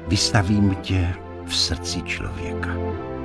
Vystavím tě v srdci člověka.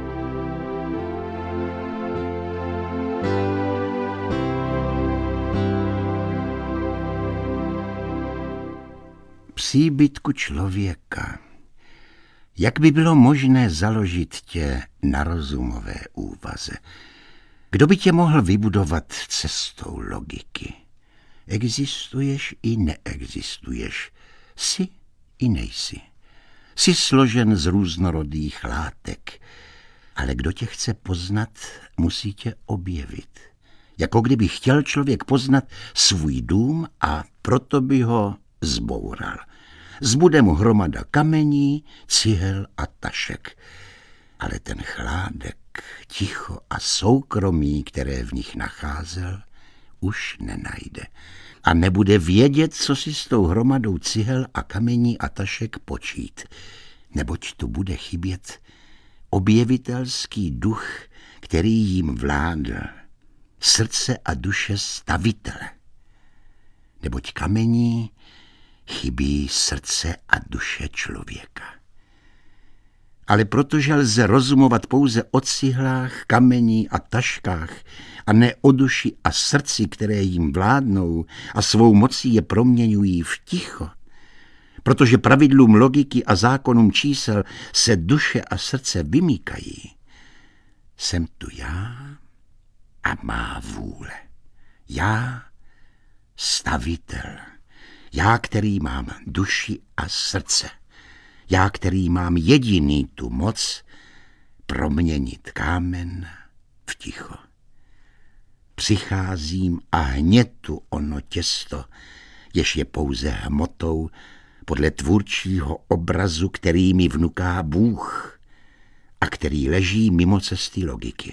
Příbytku člověka. Jak by bylo možné založit tě na rozumové úvaze? Kdo by tě mohl vybudovat cestou logiky? Existuješ i neexistuješ. Jsi i nejsi. Jsi složen z různorodých látek, ale kdo tě chce poznat, musí tě objevit. Jako kdyby chtěl člověk poznat svůj dům a proto by ho zboural. Zbude mu hromada kamení, cihel a tašek. Ale ten chládek, ticho a soukromí, které v nich nacházel, už nenajde. A nebude vědět, co si s tou hromadou cihel a kamení a tašek počít. Neboť tu bude chybět objevitelský duch, který jim vládl. Srdce a duše stavitele. Neboť kamení chybí srdce a duše člověka. Ale protože lze rozumovat pouze o cihlách, kamení a taškách a ne o duši a srdci, které jim vládnou a svou mocí je proměňují v ticho, protože pravidlům logiky a zákonům čísel se duše a srdce vymýkají, jsem tu já a má vůle. Já, stavitel. Já, který mám duši a srdce. Já, který mám jediný tu moc proměnit kámen v ticho. Přicházím a hnětu ono těsto, jež je pouze hmotou podle tvůrčího obrazu, který mi vnuká Bůh a který leží mimo cesty logiky.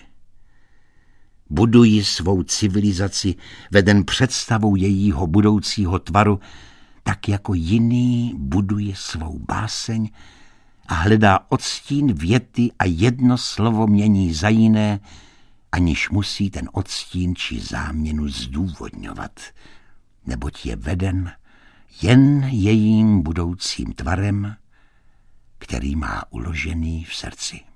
Buduji svou civilizaci veden představou jejího budoucího tvaru, tak jako jiný buduje svou báseň a hledá odstín věty a jedno slovo mění za jiné, aniž musí ten odstín či záměnu zdůvodňovat, neboť je veden jen jejím budoucím tvarem, který má uložený v srdci.